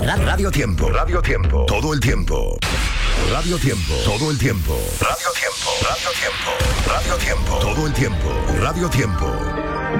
Radio Tiempo. Radio Tiempo. Todo el tiempo. Radio Tiempo. Todo el tiempo. Radio Tiempo. Radio Tiempo. Radio Tiempo. Todo el tiempo. Radio Tiempo.